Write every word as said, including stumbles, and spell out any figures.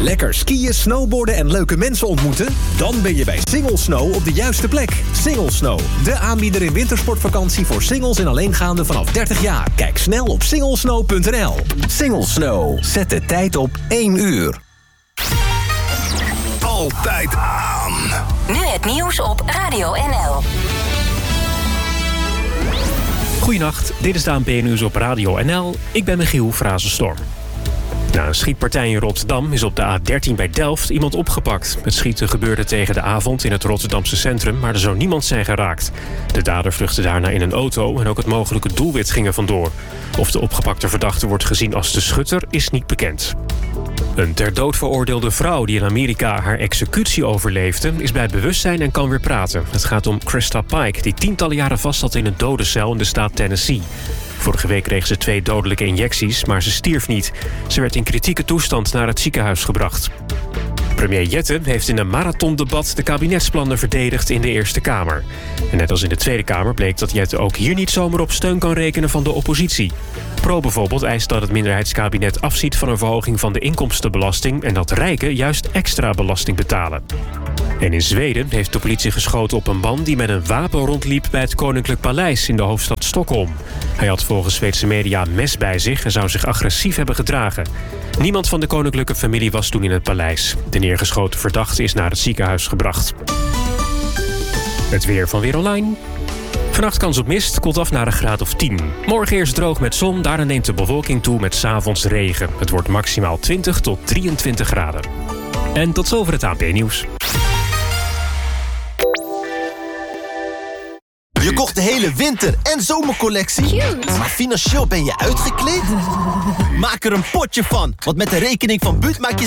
Lekker skiën, snowboarden en leuke mensen ontmoeten? Dan ben je bij Single Snow op de juiste plek. Single Snow, de aanbieder in wintersportvakantie voor singles en alleengaanden vanaf dertig jaar. Kijk snel op singlesnow punt n l. Single Snow, zet de tijd op één uur. Altijd aan. Nu het nieuws op Radio N L. Goedenacht, dit is de A N P-nieuws op Radio N L. Ik ben Michiel Frazenstorm. Na een schietpartij in Rotterdam is op de A dertien bij Delft iemand opgepakt. Het schieten gebeurde tegen de avond in het Rotterdamse centrum, maar er zou niemand zijn geraakt. De dader vluchtte daarna in een auto en ook het mogelijke doelwit ging er vandoor. Of de opgepakte verdachte wordt gezien als de schutter is niet bekend. Een ter dood veroordeelde vrouw die in Amerika haar executie overleefde is bij bewustzijn en kan weer praten. Het gaat om Krista Pike, die tientallen jaren vast zat in een dodencel in de staat Tennessee. Vorige week kreeg ze twee dodelijke injecties, maar ze stierf niet. Ze werd in kritieke toestand naar het ziekenhuis gebracht. Premier Jette heeft in een marathondebat de kabinetsplannen verdedigd in de Eerste Kamer. En net als in de Tweede Kamer bleek dat Jette ook hier niet zomaar op steun kan rekenen van de oppositie. Pro bijvoorbeeld eist dat het minderheidskabinet afziet van een verhoging van de inkomstenbelasting en dat rijken juist extra belasting betalen. En in Zweden heeft de politie geschoten op een man die met een wapen rondliep bij het Koninklijk Paleis in de hoofdstad Stockholm. Hij had volgens Zweedse media een mes bij zich en zou zich agressief hebben gedragen. Niemand van de koninklijke familie was toen in het paleis. De neergeschoten verdachte is naar het ziekenhuis gebracht. Het weer van Weer Online. Vannacht kans op mist, koelt af naar een graad of tien. Morgen eerst droog met zon, daarna neemt de bewolking toe met 's avonds regen. Het wordt maximaal twintig tot drieëntwintig graden. En tot zover het A N P-nieuws. Je kocht de hele winter- en zomercollectie, Cute. maar financieel ben je uitgekleed? Maak er een potje van, want met de rekening van Buut maak je